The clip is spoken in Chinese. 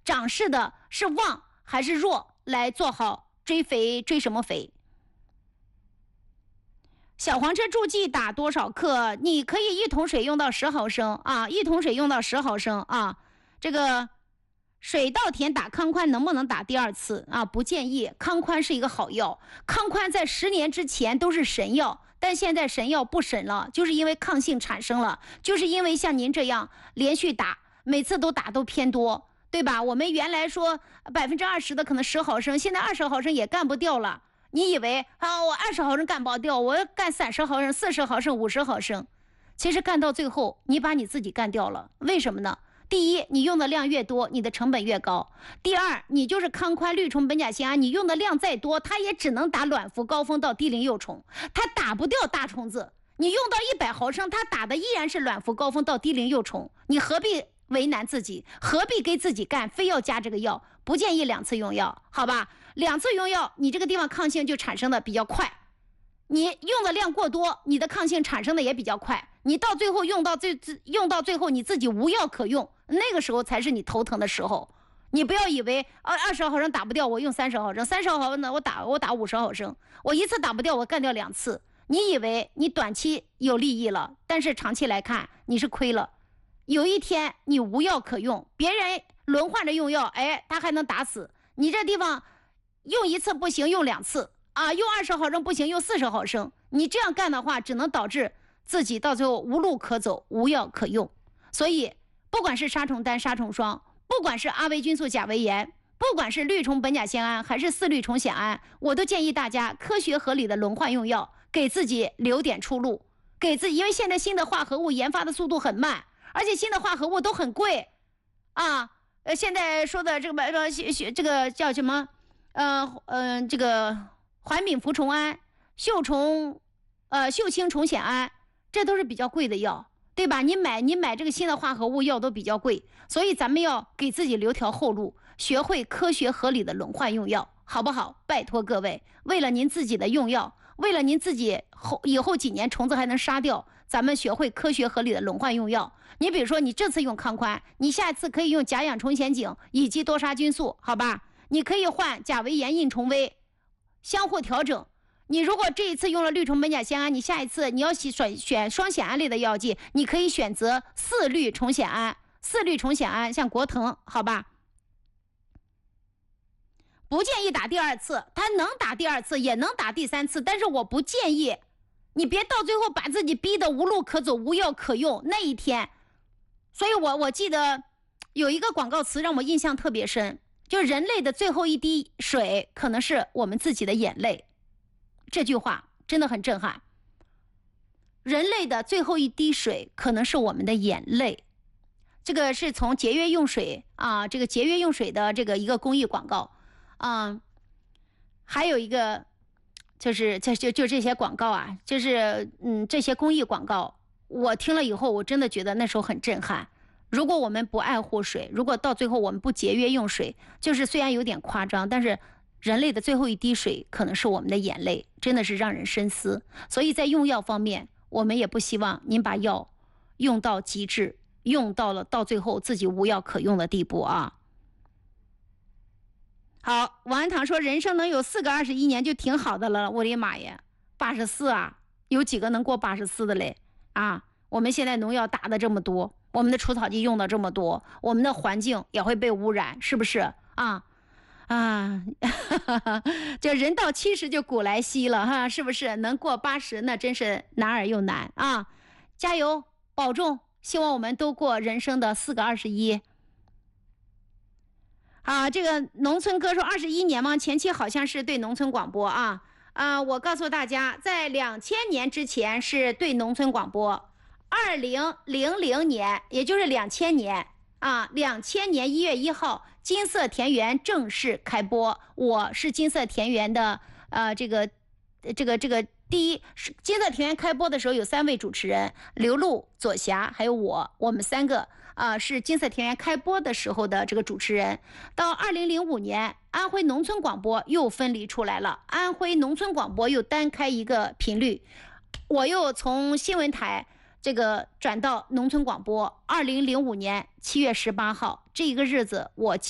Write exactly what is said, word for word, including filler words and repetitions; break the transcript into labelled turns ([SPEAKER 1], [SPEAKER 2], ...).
[SPEAKER 1] 长势的是旺还是弱，来做好追肥。追什么肥？小黄车助剂打多少克？你可以一桶水用到十毫升啊，一桶水用到十毫升啊。这个水稻田打康宽能不能打第二次啊？不建议。康宽是一个好药，康宽在十年之前都是神药，但现在神药不神了，就是因为抗性产生了，就是因为像您这样连续打，每次都打都偏多，对吧？我们原来说百分之二十的可能十毫升，现在二十毫升也干不掉了。你以为啊，我二十毫升干不掉，我要干三十毫升、四十毫升、五十毫升，其实干到最后，你把你自己干掉了。为什么呢？第一，你用的量越多，你的成本越高。第二，你就是康宽、绿虫、苯甲酰胺，你用的量再多，它也只能打卵伏高峰到低龄幼虫，它打不掉大虫子。你用到一百毫升，它打的依然是卵伏高峰到低龄幼虫，你何必为难自己？何必给自己干？非要加这个药？不建议两次用药，好吧？两次用药，你这个地方抗性就产生的比较快。你用的量过多，你的抗性产生的也比较快。你到最后用到最用到最后，你自己无药可用，那个时候才是你头疼的时候。你不要以为啊，二十毫升打不掉，我用三十毫升，三十毫升呢，我打我打五十毫升，我一次打不掉，我干掉两次。你以为你短期有利益了，但是长期来看你是亏了。有一天你无药可用，别人轮换着用药，哎，他还能打死你。这地方用一次不行，用两次啊，用二十毫升不行，用四十毫升。你这样干的话，只能导致自己到最后无路可走，无药可用。所以不管是杀虫丹、杀虫霜，不管是阿维菌素、钾维盐，不管是绿虫苯甲酰胺还是四氯虫酰胺，我都建议大家科学合理的轮换用药，给自己留点出路，给自己。因为现在新的化合物研发的速度很慢，而且新的化合物都很贵啊。呃，现在说的这个呃这个叫什么？呃呃，这个环丙呋虫胺、锈虫呃锈氢虫酰胺，这都是比较贵的药，对吧？你买你买这个新的化合物药都比较贵，所以咱们要给自己留条后路，学会科学合理的轮换用药，好不好？拜托各位，为了您自己的用药，为了您自己后以后几年虫子还能杀掉，咱们学会科学合理的轮换用药。你比如说，你这次用康宽，你下次可以用甲氧虫酰景以及多杀菌素，好吧？你可以换甲维盐、印虫威，相互调整。你如果这一次用了绿虫苯甲酰胺，你下一次你要选选双酰胺类的药剂，你可以选择四氯虫酰胺。四氯虫酰胺像国腾，好吧？不建议打第二次，它能打第二次，也能打第三次，但是我不建议你别到最后把自己逼得无路可走、无药可用那一天。所以我我记得有一个广告词让我印象特别深，就是人类的最后一滴水可能是我们自己的眼泪。这句话真的很震撼。人类的最后一滴水可能是我们的眼泪。这个是从节约用水啊，这个节约用水的这个一个公益广告啊。还有一个就是这就就这些广告啊，就是嗯这些公益广告，我听了以后我真的觉得那时候很震撼。如果我们不爱护水，如果到最后我们不节约用水，就是虽然有点夸张，但是人类的最后一滴水可能是我们的眼泪，真的是让人深思。所以在用药方面，我们也不希望您把药用到极致，用到了到最后自己无药可用的地步啊。好，王安堂说人生能有四个二十一年就挺好的了，我的妈呀，八十四啊，有几个能过八十四的嘞啊？我们现在农药打的这么多，我们的除草剂用的这么多，我们的环境也会被污染，是不是啊？啊，这人到七十就古来稀了哈，是不是？能过八十那真是难而又难啊！加油，保重，希望我们都过人生的四个二十一。啊，这个农村歌说二十一年吗？前期好像是对农村广播啊啊！我告诉大家，在两千年之前是对农村广播，二零零零年，也就是两千年啊，两千年一月一号，金色田园正式开播。我是金色田园的呃这个这个这个第一，金色田园开播的时候有三位主持人，刘露、左霞还有我，我们三个啊、呃、是金色田园开播的时候的这个主持人。到二零零五年，安徽农村广播又分离出来了，安徽农村广播又单开一个频率，我又从新闻台这个转到农村广播。二零零五年七月十八号这一个日子，我